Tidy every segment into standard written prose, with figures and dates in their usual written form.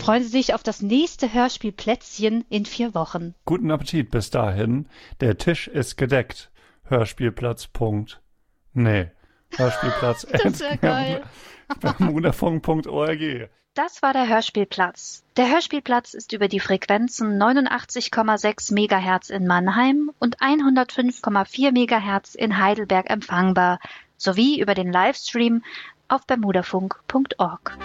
Freuen Sie sich auf das nächste Hörspielplätzchen in 4 Wochen. Guten Appetit bis dahin. Der Tisch ist gedeckt. Hörspielplatz. Hörspielplatz. Das ist ja geil. bermudafunk.org. Das war der Hörspielplatz. Der Hörspielplatz ist über die Frequenzen 89,6 MHz in Mannheim und 105,4 MHz in Heidelberg empfangbar, sowie über den Livestream auf bermudafunk.org.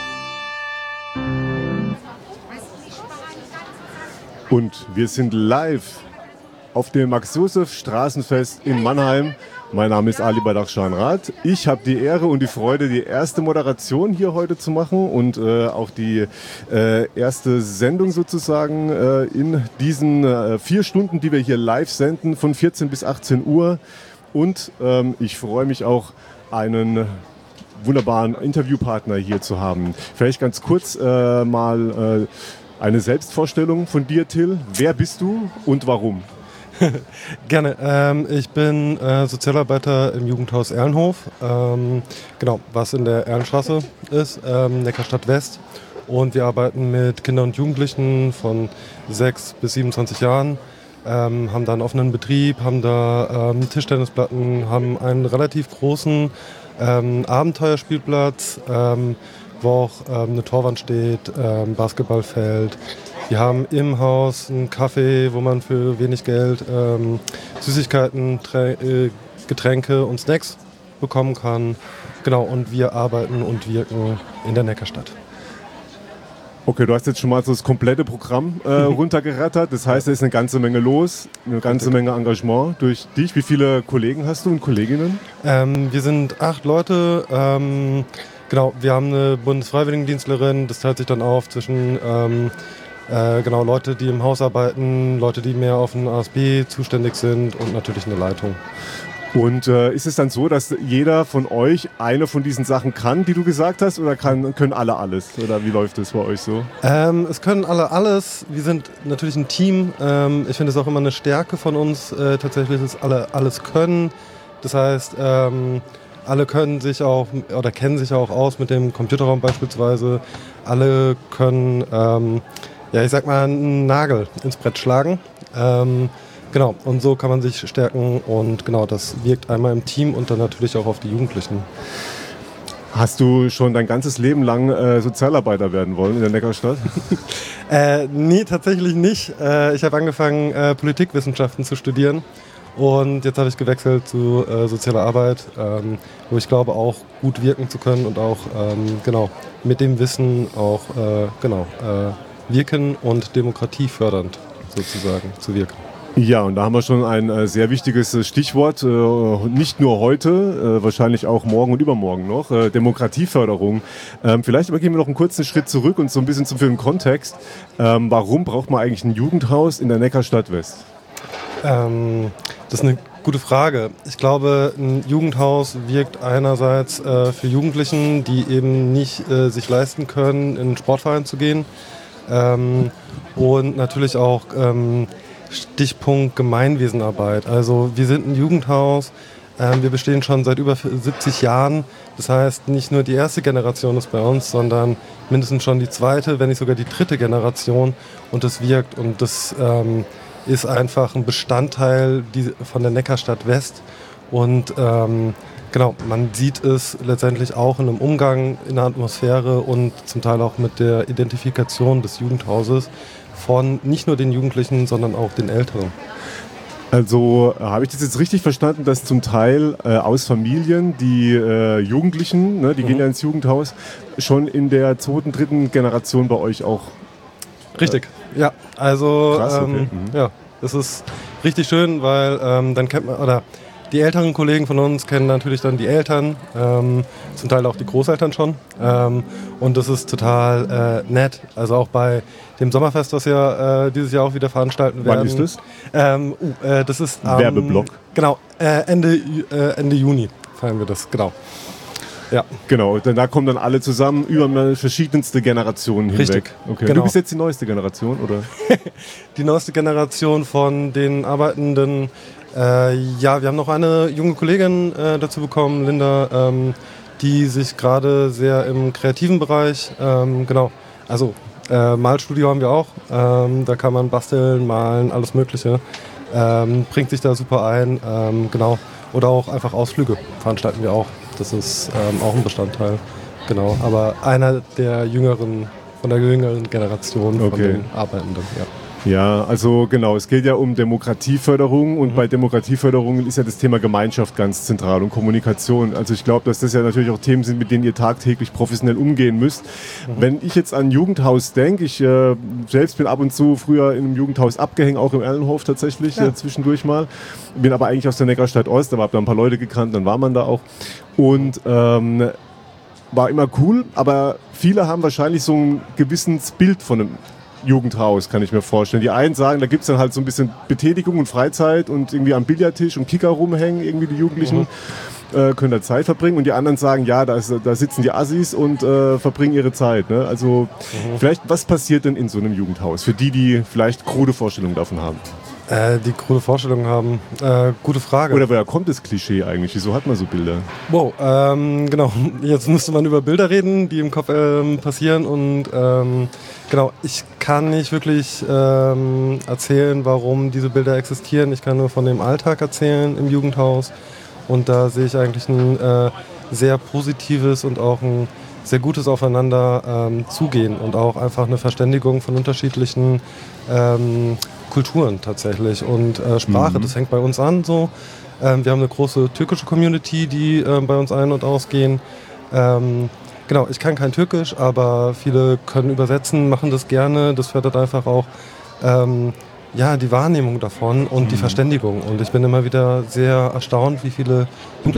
Und wir sind live auf dem Max-Joseph-Straßenfest in Mannheim. Mein Name ist Ali Badachshan-Rath. Ich habe die Ehre und die Freude, die erste Moderation hier heute zu machen und auch die erste Sendung sozusagen in diesen 4 Stunden, die wir hier live senden, von 14 bis 18 Uhr. Und ich freue mich auch, einen wunderbaren Interviewpartner hier zu haben. Vielleicht ganz kurz mal eine Selbstvorstellung von dir, Till. Wer bist du und warum? Gerne. Ich bin Sozialarbeiter im Jugendhaus Erlenhof, genau, was in der Erlenstraße ist, Neckarstadt West. Und wir arbeiten mit Kindern und Jugendlichen von 6 bis 27 Jahren, haben da einen offenen Betrieb, haben da Tischtennisplatten, haben einen relativ großen Abenteuerspielplatz, wo auch eine Torwand steht, Basketballfeld. Wir haben im Haus einen Café, wo man für wenig Geld Süßigkeiten, Getränke und Snacks bekommen kann. Genau, und wir arbeiten und wirken in der Neckarstadt. Okay, du hast jetzt schon mal so das komplette Programm runtergerattert. Das heißt, da ist eine ganze Menge los, eine ganze Menge Engagement durch dich. Wie viele Kollegen hast du und Kolleginnen? Wir sind 8 Leute. Genau, wir haben eine Bundesfreiwilligendienstlerin. Das teilt sich dann auf zwischen Leute, die im Haus arbeiten, Leute, die mehr auf den ASB zuständig sind und natürlich eine Leitung. Und ist es dann so, dass jeder von euch eine von diesen Sachen kann, die du gesagt hast, oder können alle alles? Oder wie läuft es bei euch so? Es können alle alles. Wir sind natürlich ein Team. Ich finde es auch immer eine Stärke von uns, tatsächlich, dass alle alles können. Das heißt, alle können sich auch oder kennen sich auch aus mit dem Computerraum beispielsweise. Alle können, ich sag mal, einen Nagel ins Brett schlagen. Genau, und so kann man sich stärken und genau, das wirkt einmal im Team und dann natürlich auch auf die Jugendlichen. Hast du schon dein ganzes Leben lang Sozialarbeiter werden wollen in der Neckarstadt? Nee, tatsächlich nicht. Ich habe angefangen, Politikwissenschaften zu studieren und jetzt habe ich gewechselt zu sozialer Arbeit, wo ich glaube, auch gut wirken zu können und auch mit dem Wissen auch wirken und Demokratie fördernd sozusagen zu wirken. Ja, und da haben wir schon ein sehr wichtiges Stichwort, nicht nur heute, wahrscheinlich auch morgen und übermorgen noch, Demokratieförderung. Vielleicht aber gehen wir noch einen kurzen Schritt zurück und so ein bisschen für den Kontext. Warum braucht man eigentlich ein Jugendhaus in der Neckarstadt West? Das ist eine gute Frage. Ich glaube, ein Jugendhaus wirkt einerseits für Jugendlichen, die eben nicht sich leisten können, in einen Sportverein zu gehen. Und natürlich auch Stichpunkt Gemeinwesenarbeit. Also wir sind ein Jugendhaus, wir bestehen schon seit über 70 Jahren. Das heißt, nicht nur die erste Generation ist bei uns, sondern mindestens schon die zweite, wenn nicht sogar die dritte Generation. Und das wirkt und das ist einfach ein Bestandteil von der Neckarstadt West. Und man sieht es letztendlich auch in einem Umgang, in der Atmosphäre und zum Teil auch mit der Identifikation des Jugendhauses von nicht nur den Jugendlichen, sondern auch den Älteren. Also habe ich das jetzt richtig verstanden, dass zum Teil aus Familien die Jugendlichen, ne, die gehen ja ins Jugendhaus, schon in der 2., 3. Generation bei euch auch? Richtig, ja. Also krass, okay. Ja, das ist richtig schön, weil dann kennt man, oder die älteren Kollegen von uns kennen natürlich dann die Eltern, zum Teil auch die Großeltern schon. Und das ist total nett. Also auch bei dem Sommerfest, was wir dieses Jahr auch wieder veranstalten werden. Wann ist das? Das ist Werbeblock. Genau, Ende Juni feiern wir das, genau. Ja. Genau, denn da kommen dann alle zusammen über verschiedenste Generationen hinweg. Richtig. Okay. Genau. Du bist jetzt die neueste Generation, oder? Die neueste Generation von den Arbeitenden. Wir haben noch eine junge Kollegin dazu bekommen, Linda, die sich gerade sehr im kreativen Bereich, Malstudio haben wir auch. Da kann man basteln, malen, alles Mögliche. Bringt sich da super ein. Genau. Oder auch einfach Ausflüge veranstalten wir auch. Das ist auch ein Bestandteil. Genau. Aber einer der von der jüngeren Generation von den Arbeitenden. Ja. Ja, also genau, es geht ja um Demokratieförderung und bei Demokratieförderung ist ja das Thema Gemeinschaft ganz zentral und Kommunikation. Also ich glaube, dass das ja natürlich auch Themen sind, mit denen ihr tagtäglich professionell umgehen müsst. Wenn ich jetzt an Jugendhaus denke, ich selbst bin ab und zu früher in einem Jugendhaus abgehängt, auch im Erlenhof tatsächlich, zwischendurch mal. Bin aber eigentlich aus der Neckarstadt Ost, aber habe da ein paar Leute gekannt, dann war man da auch. Und war immer cool, aber viele haben wahrscheinlich so ein gewisses Bild von einem Jugendhaus, kann ich mir vorstellen. Die einen sagen, da gibt es dann halt so ein bisschen Betätigung und Freizeit und irgendwie am Billardtisch und Kicker rumhängen, irgendwie die Jugendlichen können da Zeit verbringen und die anderen sagen, ja, da sitzen die Assis und verbringen ihre Zeit. Ne? Also vielleicht, was passiert denn in so einem Jugendhaus? Für die vielleicht krude Vorstellungen davon haben. Die krude Vorstellungen haben. Gute Frage. Oder woher kommt das Klischee eigentlich? Wieso hat man so Bilder? Wow, genau. Jetzt müsste man über Bilder reden, die im Kopf passieren. Und genau, ich kann nicht wirklich erzählen, warum diese Bilder existieren. Ich kann nur von dem Alltag erzählen im Jugendhaus. Und da sehe ich eigentlich ein sehr positives und auch ein sehr gutes Aufeinander zugehen und auch einfach eine Verständigung von unterschiedlichen Kulturen tatsächlich und Sprache. Das hängt bei uns an so. Wir haben eine große türkische Community, die bei uns ein- und ausgehen. Genau, ich kann kein Türkisch, aber viele können übersetzen, machen das gerne. Das fördert einfach auch die Wahrnehmung davon und die Verständigung. Und ich bin immer wieder sehr erstaunt, wie viele